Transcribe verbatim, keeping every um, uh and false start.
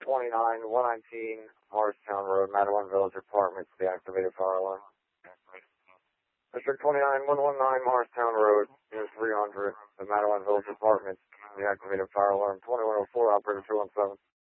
twenty-nine, one nineteen, Morristown Road, Matawan Village Apartments, the activated fire alarm. District twenty-nine, one nineteen, Morristown Road, unit three hundred, the Matawan Village Apartments, the activated fire alarm. twenty-one oh four, operator two one seven.